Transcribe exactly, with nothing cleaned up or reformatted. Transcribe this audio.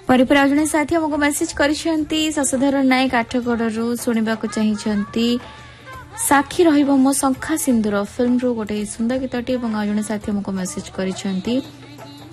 परिपर आज जड़े साथी हमको मेसेज करिसेंती शशधर नायक आठगड़ू शुणा चाहती साक्षी रहिबो मो शंखा सिंदूर फिल्म रो गोटे सुंदर गीतटी आज जड़े साथी हमको मेसेज करिसेंती